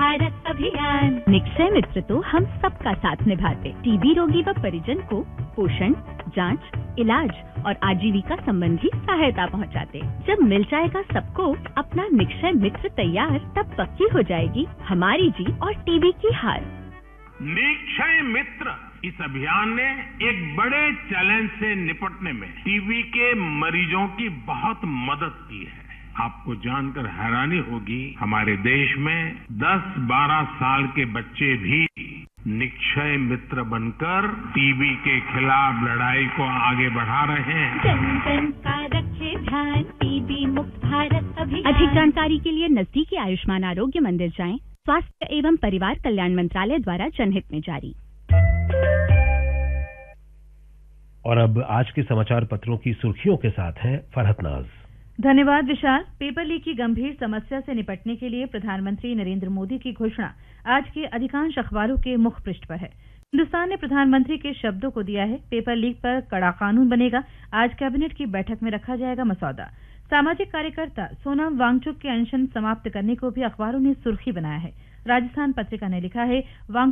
भारत अभियान। निक्षय मित्र तो हम सबका साथ निभाते, टीबी रोगी व परिजन को पोषण, जांच, इलाज और आजीविका संबंधी सहायता पहुंचाते। जब मिल जाएगा सबको अपना निक्षय मित्र तैयार, तब पक्की हो जाएगी हमारी जीत और टीबी की हार। निक्षय मित्र इस अभियान ने एक बड़े चैलेंज से निपटने में टीबी के मरीजों की बहुत मदद की है। आपको जानकर हैरानी होगी, हमारे देश में 10-12 साल के बच्चे भी निक्षय मित्र बनकर टीबी के खिलाफ लड़ाई को आगे बढ़ा रहे हैं। जन जन का रखे ध्यान, टीबी मुक्त भारत अभियान। अधिक जानकारी के लिए नजदीकी आयुष्मान आरोग्य मंदिर जाएं। स्वास्थ्य एवं परिवार कल्याण मंत्रालय द्वारा जनहित में जारी। और अब आज के समाचार पत्रों की सुर्खियों के साथ हैं फरहत नाज। धन्यवाद विशाल। पेपर लीक की गंभीर समस्या से निपटने के लिए प्रधानमंत्री नरेंद्र मोदी की घोषणा आज के अधिकांश अखबारों के मुख पृष्ठ पर है। हिंदुस्तान ने प्रधानमंत्री के शब्दों को दिया है, पेपर लीक पर कड़ा कानून बनेगा, आज कैबिनेट की बैठक में रखा जाएगा मसौदा। सामाजिक कार्यकर्ता सोनम वांगचुक के अनशन समाप्त करने को भी अखबारों ने सुर्खी बनाया है। राजस्थान पत्रिका ने लिखा है, वांगचुक